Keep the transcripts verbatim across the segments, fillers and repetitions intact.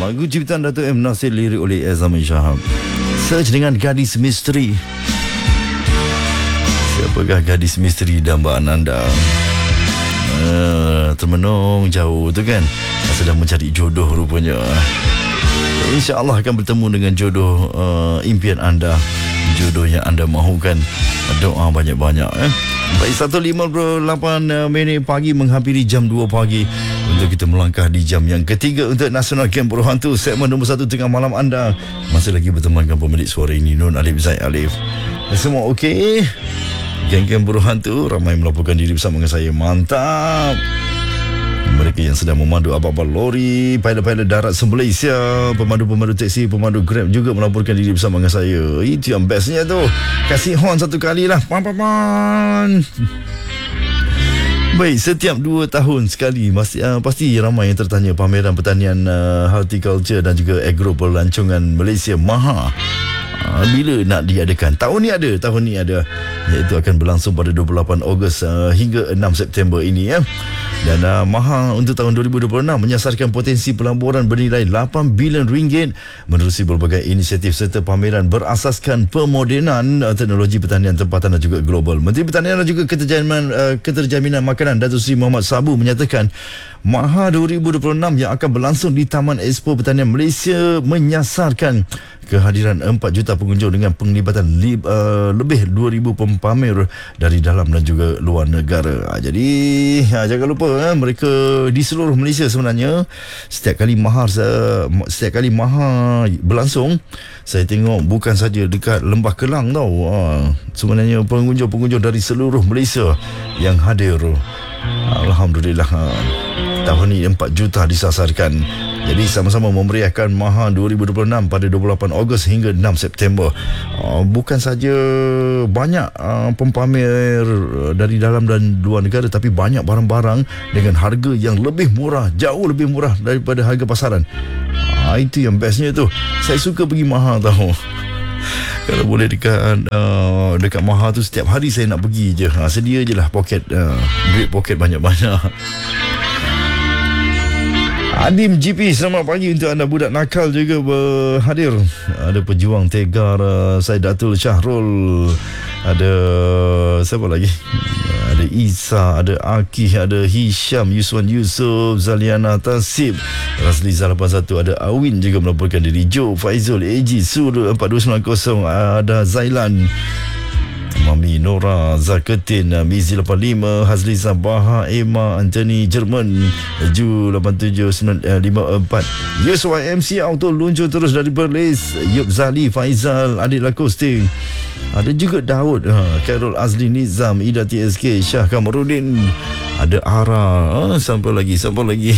Lagu ciptaan Dato' M. Nasir, lirik oleh Azamin Shahab. Search dengan Gadis Misteri. Siapakah gadis misteri dambaan anda? Uh, termenung jauh tu kan, sedang mencari jodoh rupanya. InsyaAllah akan bertemu dengan jodoh uh, impian anda, jodoh yang anda mahukan. Doa banyak-banyak eh. Baik, satu lima puluh lapan minit pagi menghampiri jam dua pagi untuk kita melangkah di jam yang ketiga untuk Nasional Game Buruh Hantu, segmen nombor satu tengah malam anda. Masih lagi bertemankan pemilik suara ini, Nun Alif Zaid Alif. Semua okey? Geng-geng Buruh Hantu ramai melaporkan diri bersama dengan saya. Mantap. Mereka yang sedang memandu abang-abang lori, pilot-pilot darat se-Malaysia, pemandu-pemandu teksi, pemandu Grab juga melaporkan diri bersama dengan saya. Itu yang bestnya tu. Kasih horn satu kali lah. Pan-pan-pan. Baik, setiap dua tahun sekali pasti, uh, pasti ramai yang tertanya pameran pertanian, uh, horticulture dan juga agro pelancongan Malaysia MAHA. Uh, bila nak diadakan? Tahun ni ada, tahun ni ada. Iaitu akan berlangsung pada dua puluh lapan Ogos uh, hingga enam September ini ya. Dan uh, MAHA untuk tahun dua ribu dua puluh enam menyasarkan potensi pelaburan bernilai lapan bilion ringgit menerusi berbagai inisiatif serta pameran berasaskan pemodenan uh, teknologi pertanian tempatan dan juga global. Menteri Pertanian dan juga Keterjaminan, uh, Keterjaminan Makanan Datuk Seri Muhammad Sabu menyatakan MAHA dua ribu dua puluh enam yang akan berlangsung di Taman Expo Pertanian Malaysia menyasarkan kehadiran empat juta pengunjung dengan penglibatan li, uh, lebih dua ribu pempamer dari dalam dan juga luar negara. Ha, jadi ha, jangan lupa ha, mereka di seluruh Malaysia sebenarnya setiap kali MAHA setiap kali MAHA berlangsung, saya tengok bukan saja dekat Lembah Kelang tau. Ha, sebenarnya pengunjung-pengunjung dari seluruh Malaysia yang hadir. Alhamdulillah. Ha, tahun ini empat juta disasarkan. Jadi sama-sama memeriahkan MAHA dua ribu dua puluh enam pada dua puluh lapan Ogos hingga enam September. Uh, bukan saja banyak uh, pempamer dari dalam dan luar negara, tapi banyak barang-barang dengan harga yang lebih murah, jauh lebih murah daripada harga pasaran. Uh, itu yang bestnya tu. Saya suka pergi MAHA tahu. Kalau boleh dekat uh, dekat MAHA tu setiap hari saya nak pergi je. Ha, sedia je lah poket, uh, duit poket banyak-banyak. Adim G P, selamat pagi untuk anda. Budak nakal juga berhadir. Ada pejuang tegar uh, Saidatul Syahrul. Ada siapa lagi? Ada Isa, ada Akih, ada Hisham, Yuswan Yusof, Zaliana Tasib, Razliza lapan satu, ada Awin juga melaporkan diri. Jo, Faizul, A G, Sur empat dua sembilan kosong, ada Zailan, Mami Nora, Zaketin, Mizi lapan lima, Hazliza Baha, Emma, Anthony, Jerman, Ju lapan tujuh sembilan lima empat, Yes Y M C Auto luncur terus dari Perlis, Yub Zali, Faizal, Adil Lakosting. Ada juga Daud, ha, Carol Azli Nizam, Ida T S K, Syah Kamarudin, ada Ara, ha, sampai lagi, sampai lagi.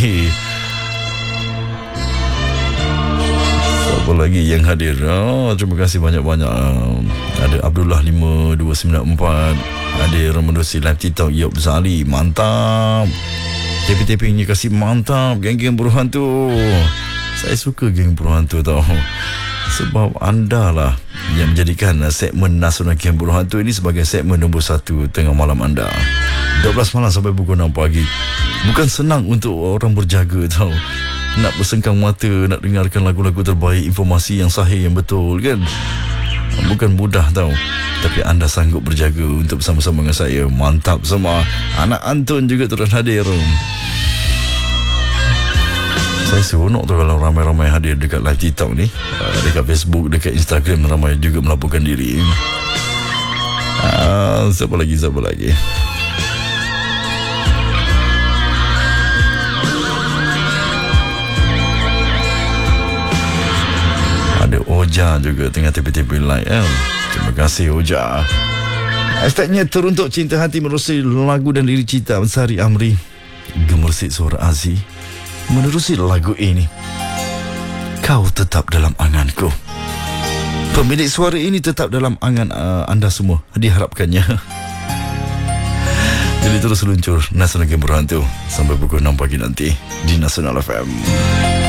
Apa lagi yang hadir? Oh, terima kasih banyak-banyak. Ada Abdullah lima dua sembilan empat, ada Ramadosi live TikTok, Yop Zali, mantap. Tapping-tappingnya kasih mantap. Geng-geng Buruh Hantu, saya suka geng Buruh Hantu tau, sebab anda lah yang menjadikan segmen Nasional Geng Buruh Hantu ini sebagai segmen nombor satu tengah malam anda, dua belas malam sampai pukul enam pagi. Bukan senang untuk orang berjaga tau, nak bersengkang mata, nak dengarkan lagu-lagu terbaik, informasi yang sahih, yang betul kan. Bukan mudah tau, tapi anda sanggup berjaga untuk bersama-sama dengan saya. Mantap semua. Anak Anton juga turut hadir. Saya seronok tu kalau ramai-ramai hadir dekat live TikTok ni, dekat Facebook, dekat Instagram, ramai juga melaporkan diri. Ah, siapa lagi, siapa lagi? Ada Oja juga tengah tepi-tepi live eh. Terima kasih Oja. Hashtagnya teruntuk cinta hati menerusi lagu dan lirik cipta Ansari Amri. Gemersik suara Aziz menerusi lagu ini. Kau tetap dalam anganku. Pemilik suara ini tetap dalam angan uh, anda semua, diharapkannya. Jadi terus luncur Nasional Game Buruh Hantu sampai pukul enam pagi nanti di Nasional F M.